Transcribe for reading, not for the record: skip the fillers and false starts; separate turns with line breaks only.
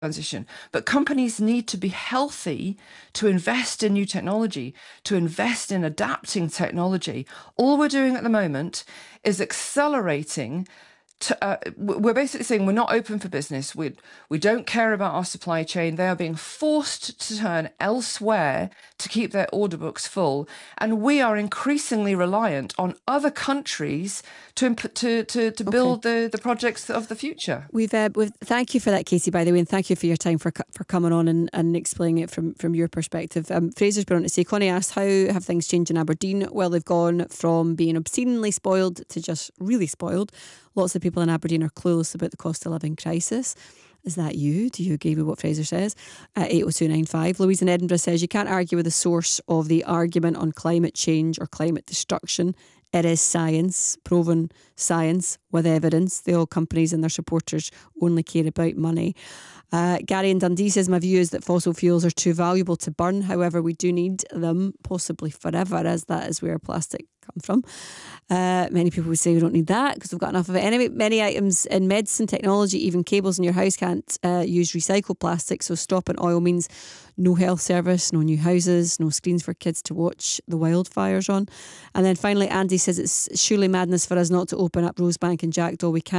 transition. But companies need to be healthy to invest in new technology, to invest in adapting technology. All we're doing at the moment is accelerating. We're basically saying we're not open for business. We don't care about our supply chain. They are being forced to turn elsewhere to keep their order books full, and we are increasingly reliant on other countries to build the projects of the future.
We've thank you for that, Katie, by the way, and thank you for your time for coming on and explaining it from your perspective. Fraser's been on to say, Connie asked, how have things changed in Aberdeen? Well, they've gone from being obscenely spoiled to just really spoiled. Lots of people in Aberdeen are clueless about the cost of living crisis. Is that you? Do you agree with what Fraser says? 80295. Louise in Edinburgh says, you can't argue with the source of the argument on climate change or climate destruction. It is science, proven science with evidence. The oil companies and their supporters only care about money. Gary in Dundee says, my view is that fossil fuels are too valuable to burn. However, we do need them, possibly forever, as that is where plastic comes from. Many people would say we don't need that because we've got enough of it. Anyway, many items in medicine, technology, even cables in your house can't use recycled plastic. So stopping oil means no health service, no new houses, no screens for kids to watch the wildfires on. And then finally, Andy says it's surely madness for us not to open up Rosebank and Jackdaw. We can't